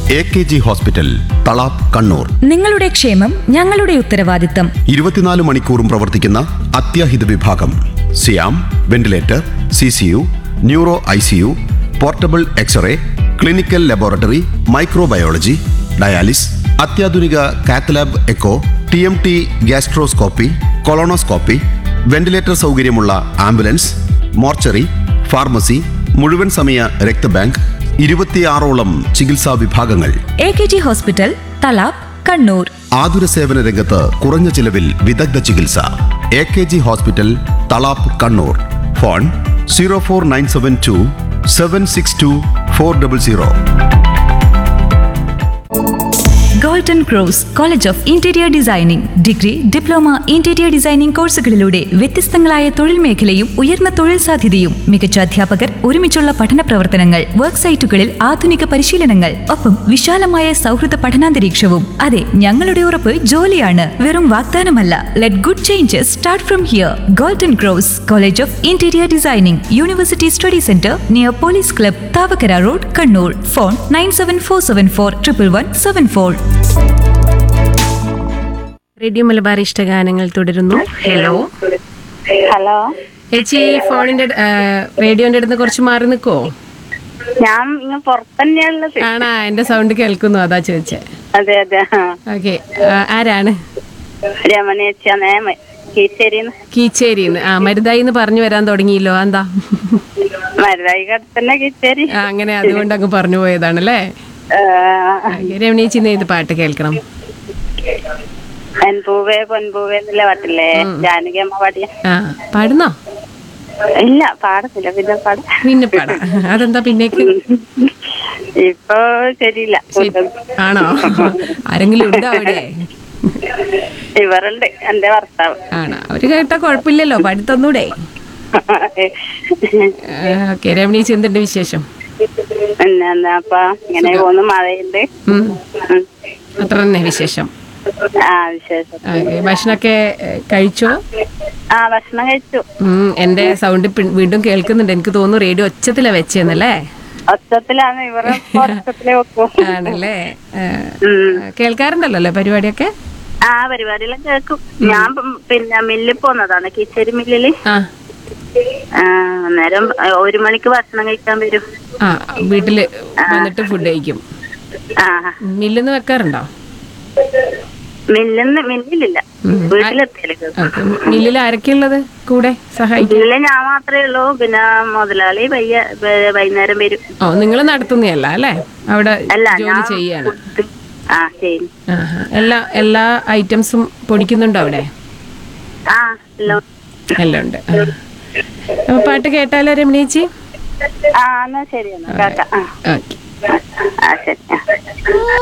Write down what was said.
AKG hospital, Thalap, Kannur. നിങ്ങളുടെ ക്ഷേമം ഞങ്ങളുടെ ഉത്തരവാദിത്തം. 24 മണിക്കൂറും പ്രവർത്തിക്കുന്ന അത്യാഹിത വിഭാഗം. സിയാം, ventilator, CCU, neuro ICU, portable x-ray, clinical laboratory, microbiology, dialysis, അത്യാധുനിക cath lab echo, TMT gastroscopy, colonoscopy, ventilator സൗകര്യമുള്ള ആംബുലൻസ്, മോർച്ചറി, ഫാർമസി, മുഴുവൻ സമയ രക്തബാങ്ക്, 26ഓളം ചികിത്സാ വിഭാഗങ്ങൾ. AKG hospital, Thalap, Kannur. ആതുര സേവന രംഗത്ത് കുറഞ്ഞ ചിലവിൽ വിദഗ്ധ ചികിത്സ. AKG hospital, Thalap, Kannur. Phone 04972 762 400. Golden cross college of interior designing degree, diploma interior designing കോഴ്സുകളിലൂടെ വ്യത്യസ്തങ്ങളായ തൊഴിൽ മേഖലയും ഉയർന്ന തൊഴിൽ സാധ്യതയും, മികച്ച അധ്യാപകർ, ഒരുമിച്ചുള്ള പഠന പ്രവർത്തനങ്ങൾ, വർക്ക് സൈറ്റുകളിൽ ആധുനിക പരിശീലനങ്ങൾ, ഒപ്പം വിശാലമായ സൗഹൃദ പഠനാന്തരീക്ഷവും. അതെ, ഞങ്ങളുടെ ഉറപ്പ് ജോലിയാണ്, വെറും വാഗ്ദാനമല്ല. Let good changes start from here. Golden cross college of interior designing, university study centre near police club, Thavakkara road, Kannur. Phone 9747411174. Radio Malabar ഇഷ്ടഗാനങ്ങൾ തുടരുന്നു. ഹലോ ഹലോ ചേച്ചി, ഫോണിന്റെ റേഡിയോന്റെ അടുത്ത് കുറച്ച് മാറി നിൽക്കോ? ഞാൻ ഇങ്ങ് പുറത്തന്നെയുള്ളത്. ആണാ, എന്റെ സൗണ്ട് കേൾക്കുന്നു, അതാ ചോദിച്ചേ. അതെ അതെ. ഓക്കെ, ആരാണ്? രമണിയച്ചാന്നേ, കീച്ചേരിന്ന്. കീച്ചേരിന്ന്. മരുതായിന്ന് പറഞ്ഞു വരാൻ തുടങ്ങിയല്ലോ, എന്താ? മരുതായി കടത്തന്നെ കീച്ചേരി. അങ്ങനെ അതുകൊണ്ട് അങ്ങ് പറഞ്ഞു പോയതാണല്ലേ. രമണിയേച്ചി ഇത് പാട്ട് കേൾക്കണം. പൊൻപൂവേ പൊൻപൂവേ എന്നുള്ള പാട്ടില്ലേ, ജാനകി അമ്മ പാടിയ. പാടുന്നോ? ഇല്ല, പാടത്തില്ല. പിന്നെ പാടാ. അതെന്താ പിന്നേക്ക്? ഇപ്പൊ ശരിയില്ല. ആണോ? ആരെങ്കിലും ഉണ്ടോ അവിടെ? ഇവരുണ്ട്, എന്റെ ഭർത്താവ്. ആണോ? അവര് കേട്ടാ കുഴപ്പമില്ലല്ലോ, പാടി തന്നൂടെ? ഓക്കെ, രമണിയേച്ചി എന്തുണ്ട് വിശേഷം? പിന്നെന്താപ്പ ഇങ്ങനെ പോന്നു, മഴയുണ്ട്. അത്ര തന്നെ വിശേഷം. വിശേഷം. ഭക്ഷണൊക്കെ കഴിച്ചോ? ഭക്ഷണം കഴിച്ചു. എന്റെ സൗണ്ട് വീണ്ടും കേൾക്കുന്നുണ്ട്. എനിക്ക് തോന്നുന്നു റേഡിയോ ഒച്ചത്തിലാ വെച്ചെന്നല്ലേ? ഒച്ചത്തിലാണ്. ഇവരെ ആണല്ലേ? കേൾക്കാറുണ്ടല്ലോ അല്ലേ പരിപാടിയൊക്കെ? പരിപാടിയെല്ലാം കേൾക്കും. ഞാൻ പിന്നെ മില്ലിൽ പോന്നതാണ്, കീച്ചേരി മില്ലില്. അന്നേരം 1 മണിക്ക് ഭക്ഷണം കഴിക്കാൻ വരും. വീട്ടില് വന്നിട്ട് ഫുഡ് കഴിക്കും. മില്ലിന്ന് വെക്കാറുണ്ടോ? മില്ലില്ല, വീട്ടിലെത്തിയാലും. മില്ലിൽ ആരൊക്കെയുള്ളത് കൂടെ സഹായിക്കും? ഞാൻ മാത്രമേ ഉള്ളൂ. പിന്നെ മുതലാളി വൈകുന്നേരം വരും. നിങ്ങൾ നടത്തുന്നതല്ല അല്ലേ? അവിടെ ജോലി ചെയ്യാണ്. എല്ലാ ഐറ്റംസും പൊടിക്കുന്നുണ്ടോ അവിടെ? എല്ലാം ഉണ്ട്. അപ്പൊ പാട്ട് കേട്ടാലോ രമണിയേച്ചി? എന്നാ ശരി, എന്നാ കേൾക്കാം. ഓക്കെ. ശരി.